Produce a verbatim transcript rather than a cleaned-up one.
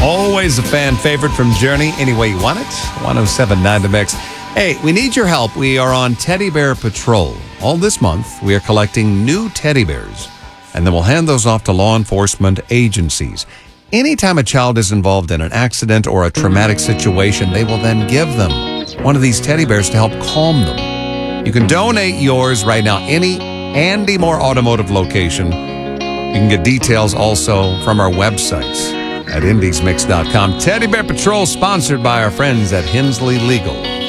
Always a fan favorite from Journey, Any Way You Want It, one oh seven point nine The Mix. Hey, we need your help. We are on Teddy Bear Patrol. All this month, we are collecting new teddy bears, and then we'll hand those off to law enforcement agencies. Anytime a child is involved in an accident or a traumatic situation, they will then give them one of these teddy bears to help calm them. You can donate yours right now, any Andy Moore Automotive location. You can get details also from our websites at indies mix dot com. Teddy Bear Patrol, sponsored by our friends at Hensley Legal.